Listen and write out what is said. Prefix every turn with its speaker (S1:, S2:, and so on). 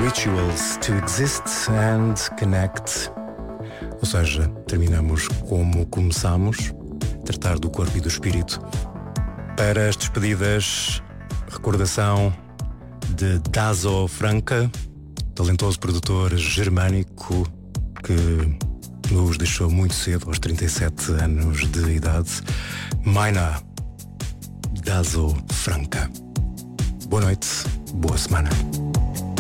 S1: Rituals to exist and connect. Ou seja, terminamos como começamos, tratar do corpo e do espírito. Para as despedidas, recordação de Dazo Franca, talentoso produtor germânico que nos deixou muito cedo, aos 37 anos de idade. Maina, Dazo Franca. Boa noite, boa semana.